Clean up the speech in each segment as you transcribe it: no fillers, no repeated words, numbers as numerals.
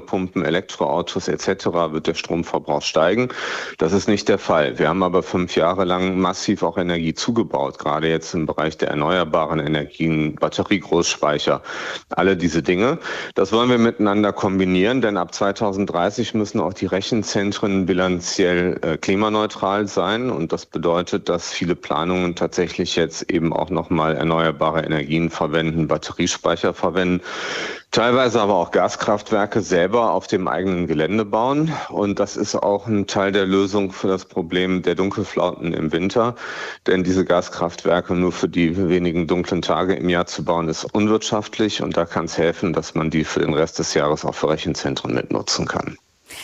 Wärmepumpen, Elektroautos etc. wird der Stromverbrauch steigen. Das ist nicht der Fall. Wir haben aber 5 Jahre lang massiv auch Energie zugebaut, gerade jetzt im Bereich der erneuerbaren Energien, Batteriegroßspeicher, alle diese Dinge. Das wollen wir miteinander kombinieren, denn ab 2030 müssen auch die Rechenzentren bilanziell klimaneutral sein. Und das bedeutet, dass viele Planungen tatsächlich jetzt eben auch nochmal erneuerbare Energien verwenden, Batteriespeicher verwenden, teilweise aber auch Gaskraftwerke selber auf dem eigenen Gelände bauen. Und das ist auch ein Teil der Lösung für das Problem der Dunkelflauten im Winter. Denn diese Gaskraftwerke nur für die wenigen dunklen Tage im Jahr zu bauen, ist unwirtschaftlich. Und da kann es helfen, dass man die für den Rest des Jahres auch für Rechenzentren mitnutzen kann.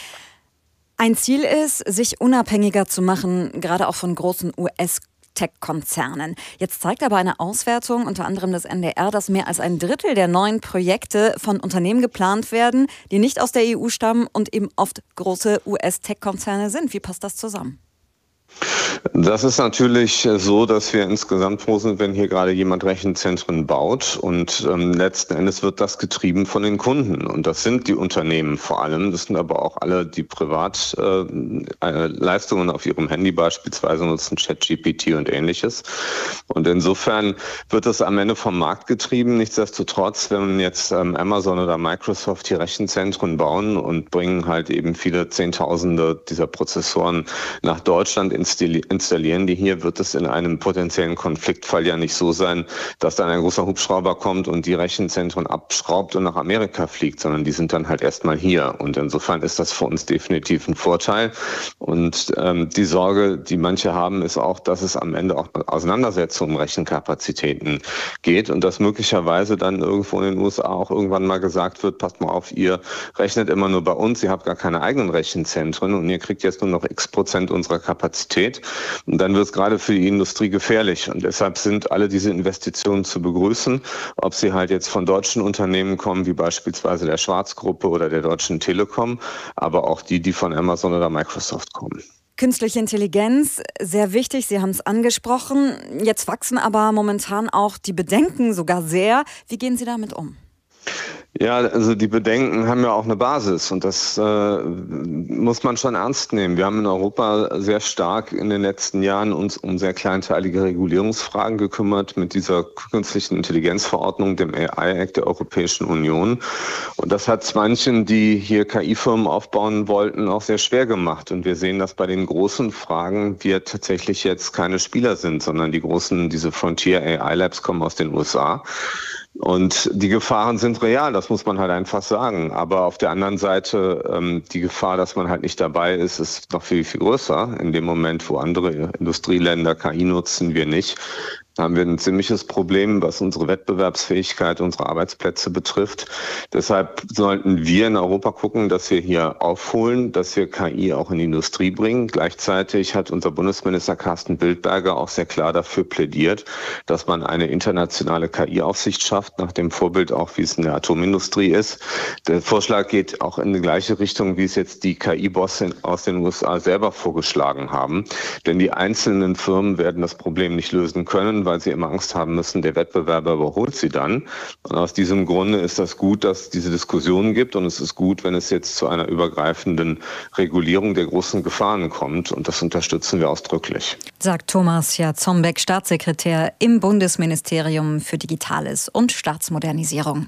Ein Ziel ist, sich unabhängiger zu machen, gerade auch von großen US-Tech-Konzernen. Jetzt zeigt aber eine Auswertung, unter anderem des NDR, dass mehr als 1/3 der neuen Projekte von Unternehmen geplant werden, die nicht aus der EU stammen und eben oft große US-Tech-Konzerne sind. Wie passt das zusammen? Das ist natürlich so, dass wir insgesamt froh sind, wenn hier gerade jemand Rechenzentren baut. Und letzten Endes wird das getrieben von den Kunden. Und das sind die Unternehmen vor allem. Das sind aber auch alle, die Privatleistungen auf ihrem Handy beispielsweise nutzen, ChatGPT und Ähnliches. Und insofern wird das am Ende vom Markt getrieben. Nichtsdestotrotz, wenn jetzt Amazon oder Microsoft hier Rechenzentren bauen und bringen halt eben viele Zehntausende dieser Prozessoren nach Deutschland, installieren die hier, wird es in einem potenziellen Konfliktfall ja nicht so sein, dass dann ein großer Hubschrauber kommt und die Rechenzentren abschraubt und nach Amerika fliegt, sondern die sind dann halt erstmal hier. Und insofern ist das für uns definitiv ein Vorteil. Und die Sorge, die manche haben, ist auch, dass es am Ende auch eine Auseinandersetzung um Rechenkapazitäten geht und dass möglicherweise dann irgendwo in den USA auch irgendwann mal gesagt wird, passt mal auf, ihr rechnet immer nur bei uns, ihr habt gar keine eigenen Rechenzentren und ihr kriegt jetzt nur noch x% unserer Kapazität. Und dann wird es gerade für die Industrie gefährlich. Und deshalb sind alle diese Investitionen zu begrüßen, ob sie halt jetzt von deutschen Unternehmen kommen, wie beispielsweise der Schwarz-Gruppe oder der Deutschen Telekom, aber auch die von Amazon oder Microsoft kommen. Künstliche Intelligenz, sehr wichtig, Sie haben es angesprochen. Jetzt wachsen aber momentan auch die Bedenken sogar sehr. Wie gehen Sie damit um? Ja, also die Bedenken haben ja auch eine Basis und das muss man schon ernst nehmen. Wir haben in Europa sehr stark in den letzten Jahren uns um sehr kleinteilige Regulierungsfragen gekümmert mit dieser künstlichen Intelligenzverordnung, dem AI-Act der Europäischen Union. Und das hat manchen, die hier KI-Firmen aufbauen wollten, auch sehr schwer gemacht. Und wir sehen, dass bei den großen Fragen wir tatsächlich jetzt keine Spieler sind, sondern diese Frontier AI Labs kommen aus den USA. Und die Gefahren sind real, das muss man halt einfach sagen. Aber auf der anderen Seite, die Gefahr, dass man halt nicht dabei ist, ist noch viel, viel größer. In dem Moment, wo andere Industrieländer KI nutzen, wir nicht, haben wir ein ziemliches Problem, was unsere Wettbewerbsfähigkeit, unsere Arbeitsplätze betrifft. Deshalb sollten wir in Europa gucken, dass wir hier aufholen, dass wir KI auch in die Industrie bringen. Gleichzeitig hat unser Bundesminister Carsten Wildberger auch sehr klar dafür plädiert, dass man eine internationale KI-Aufsicht schafft, nach dem Vorbild auch, wie es in der Atomindustrie ist. Der Vorschlag geht auch in die gleiche Richtung, wie es jetzt die KI-Bosse aus den USA selber vorgeschlagen haben. Denn die einzelnen Firmen werden das Problem nicht lösen können, weil sie immer Angst haben müssen, der Wettbewerber überholt sie dann. Und aus diesem Grunde ist das gut, dass es diese Diskussionen gibt und es ist gut, wenn es jetzt zu einer übergreifenden Regulierung der großen Gefahren kommt und das unterstützen wir ausdrücklich. Sagt Thomas Jarzombeck, Staatssekretär im Bundesministerium für Digitales und Staatsmodernisierung.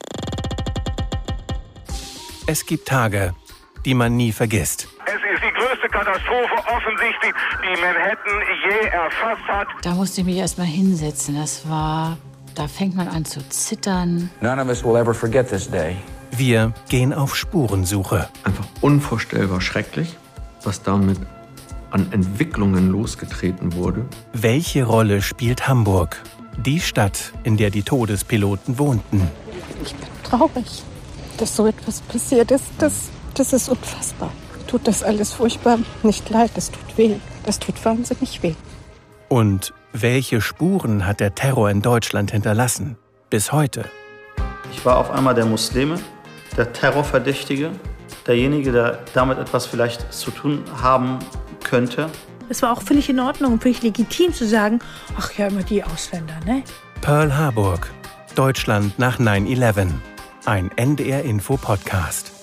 Es gibt Tage, die man nie vergisst. Es ist die größte Katastrophe offensichtlich, die Manhattan je erfasst hat. Da musste ich mich erst mal hinsetzen. Da fängt man an zu zittern. None of us will ever forget this day. Wir gehen auf Spurensuche. Einfach unvorstellbar schrecklich, was damit an Entwicklungen losgetreten wurde. Welche Rolle spielt Hamburg? Die Stadt, in der die Todespiloten wohnten. Ich bin traurig, dass so etwas passiert ist. Das ist unfassbar. Tut das alles furchtbar nicht leid, das tut weh. Das tut wahnsinnig weh. Und welche Spuren hat der Terror in Deutschland hinterlassen? Bis heute. Ich war auf einmal der Muslime, der Terrorverdächtige, derjenige, der damit etwas vielleicht zu tun haben könnte. Es war auch völlig in Ordnung und völlig legitim zu sagen, ach ja, immer die Ausländer, ne? Pearl Harburg. Deutschland nach 9/11. Ein NDR-Info-Podcast.